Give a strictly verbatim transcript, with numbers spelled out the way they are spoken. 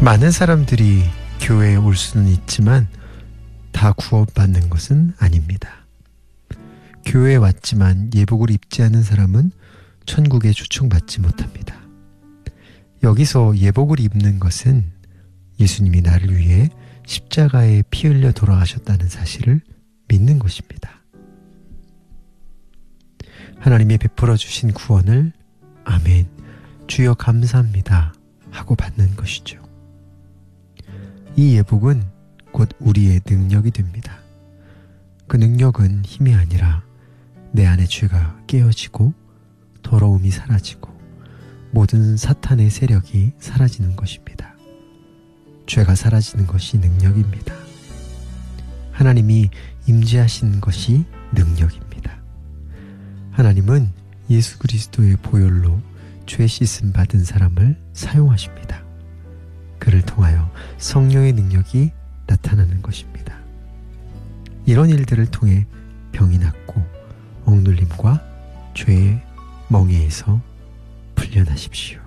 많은 사람들이 교회에 올 수는 있지만 다 구원받는 것은 아닙니다. 교회에 왔지만 예복을 입지 않은 사람은 천국에 초청받지 못합니다. 여기서 예복을 입는 것은 예수님이 나를 위해 십자가에 피 흘려 돌아가셨다는 사실을 믿는 것입니다. 하나님이 베풀어 주신 구원을 아멘, 주여 감사합니다 하고 받는 것이죠. 이 예복은 곧 우리의 능력이 됩니다. 그 능력은 힘이 아니라 내 안의 죄가 깨어지고 더러움이 사라지고 모든 사탄의 세력이 사라지는 것입니다. 죄가 사라지는 것이 능력입니다. 하나님이 임재하신 것이 능력입니다. 하나님은 예수 그리스도의 보혈로 죄 씻음 받은 사람을 사용하십니다. 그를 통하여 성령의 능력이 나타나는 것입니다. 이런 일들을 통해 병이 낫고 억눌림과 죄의 멍에에서 풀려나십시오.